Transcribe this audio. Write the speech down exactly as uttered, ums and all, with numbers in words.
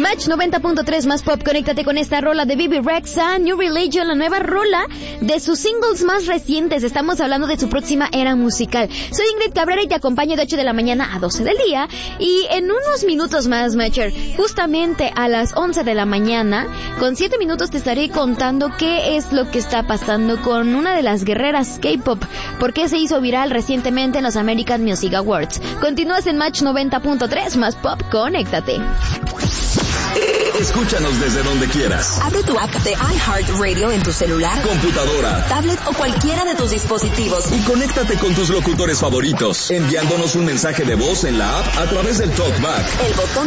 Match noventa punto tres más pop, conéctate con esta rola de Bebe Rexha, New Religion, la nueva rola de sus singles más recientes. Estamos hablando de su próxima era musical. Soy Ingrid Cabrera y te acompaño de ocho de la mañana a doce del día. Y en unos minutos más, Matcher, justamente a las once de la mañana, con siete minutos te estaré contando qué es lo que está pasando con una de las guerreras K-pop, porque se hizo viral recientemente en los American Music Awards. Continúas en Match noventa punto tres más pop, conéctate. Escúchanos desde donde quieras. Abre tu app de iHeartRadio en tu celular, computadora, tablet o cualquiera de tus dispositivos. Y conéctate con tus locutores favoritos, enviándonos un mensaje de voz en la app a través del TalkBack. El botón